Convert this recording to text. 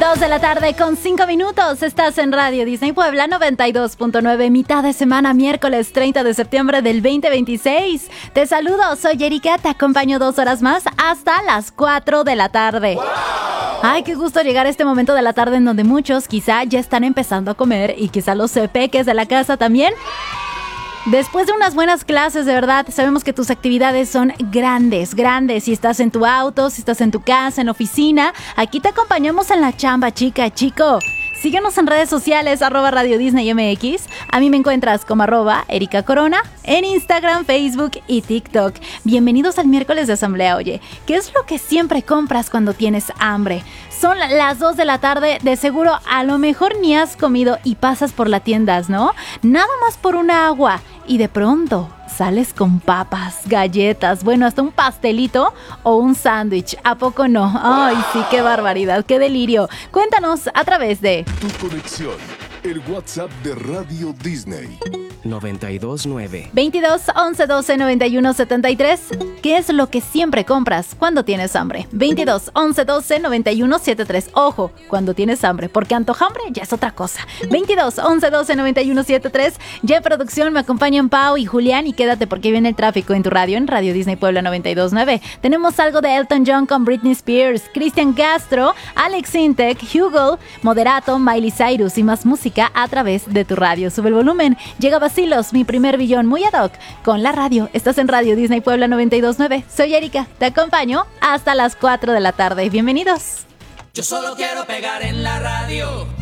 2 de la tarde con 5 minutos. Estás en Radio Disney Puebla 92.9, mitad de semana, miércoles 30 de septiembre del 2026. Te saludo, soy Erika, te acompaño 2 horas más hasta las 4 de la tarde. ¡Wow! Ay, qué gusto llegar a este momento de la tarde en donde muchos quizá ya están empezando a comer y quizá los peques de la casa también. Después de unas buenas clases, de verdad, sabemos que tus actividades son grandes. Si estás en tu auto, si estás en tu casa, en oficina, aquí te acompañamos en la chamba, chico. Síguenos en redes sociales, @Radio Disney MX. A mí me encuentras como @Erika Corona en Instagram, Facebook y TikTok. Bienvenidos al miércoles de asamblea. Oye, ¿qué es lo que siempre compras cuando tienes hambre? Son las 2 de la tarde, de seguro a lo mejor ni has comido y pasas por la tienda, ¿no? Nada más por una agua y de pronto sales con papas, galletas, bueno, hasta un pastelito o un sándwich. ¿A poco no? Ay, sí, qué barbaridad, qué delirio. Cuéntanos a través de Tu conexión, el WhatsApp de Radio Disney. 929 22 11 12 91 73. ¿Qué es lo que siempre compras cuando tienes hambre? 22 11 12 91 73. Ojo, cuando tienes hambre, porque antojambre ya es otra cosa. 22 11 12 91 73. Ya en producción me acompañan Pau y Julián, y quédate porque viene el tráfico en tu radio, en Radio Disney Puebla 92.9. Tenemos algo de Elton John con Britney Spears, Cristian Castro, Alex Intec, Hugo, Moderato, Miley Cyrus y más música a través de tu radio. Sube el volumen. Llega Vacilos, mi primer billón, muy ad hoc con la radio. Estás en Radio Disney Puebla 92.9. Soy Erika, te acompaño hasta las 4 de la tarde. Bienvenidos. Yo solo quiero pegar en la radio.